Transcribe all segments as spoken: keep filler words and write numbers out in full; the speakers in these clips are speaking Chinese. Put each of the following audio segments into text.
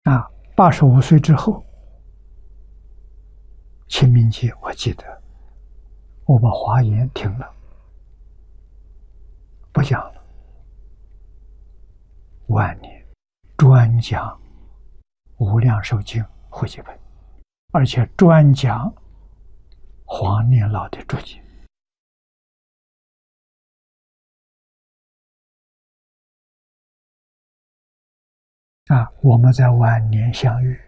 啊，八十五岁之后，清明节我记得我把华严停了，不讲了，晚年专讲无量寿经汇集本，而且专讲黄念老的注解。啊，我们在晚年相遇，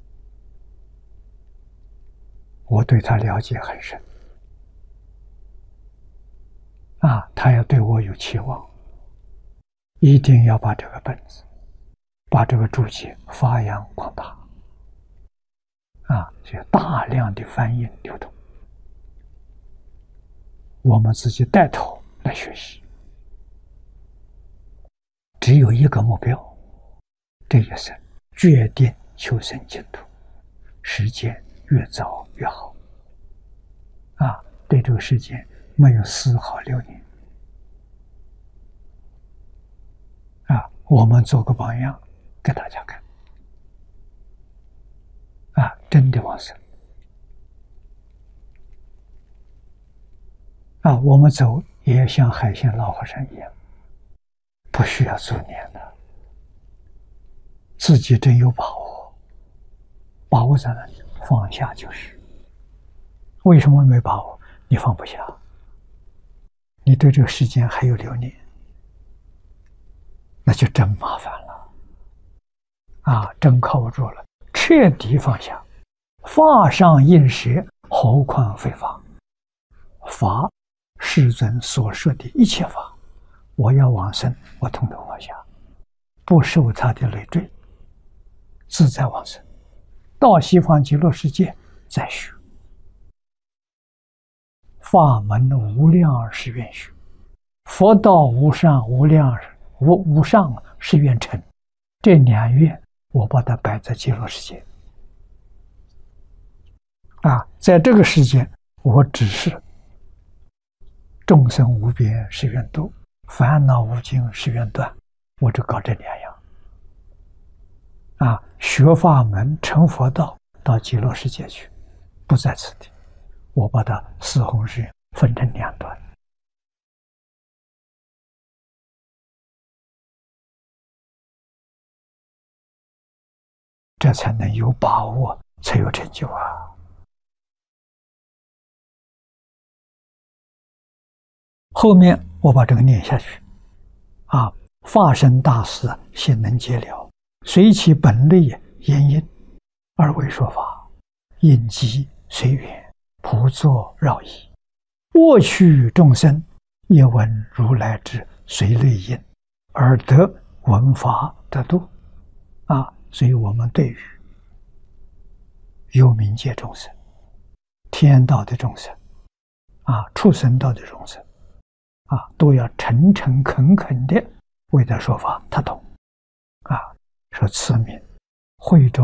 我对他了解很深。啊，他要对我有期望，一定要把这个本子，把这个注解发扬光大。啊，所以大量的翻译流通，我们自己带头来学习，只有一个目标。这一生决定求生净土，时间越早越好。啊，对这个世界没有丝毫留念。啊，我们做个榜样给大家看。啊，真的往生。啊，我们走也像海鲜老和尚一样，不需要助念的。自己真有把握，把握在哪里？放下就是。为什么没把握？你放不下，你对这个世间还有留念，那就真麻烦了。啊，真靠不住了，彻底放下。法上应舍，何况非法？法，世尊所说的一切法，我要往生，我统统放下，不受他的累赘。自在往生，到西方极乐世界再学。法门无量誓愿学，佛道无上无量无无上誓愿成。这两愿我把它摆在极乐世界。啊，在这个世界，我只是众生无边誓愿度，烦恼无尽誓愿断，我只搞这两样。啊，学法门成佛道，到极乐世界去，不在此地。我把它四弘誓愿分成两段，这才能有把握，才有成就啊！后面我把这个念下去。啊，法身大士现能解了，随其本类言因，二为说法，应机随缘，普作绕意，卧取众生，也闻如来之随类因，而得闻法得度。啊，所以我们对于有冥界众生、天道的众生、啊畜生道的众生，啊都要诚诚恳恳的为他说法，他懂。啊，说此名会中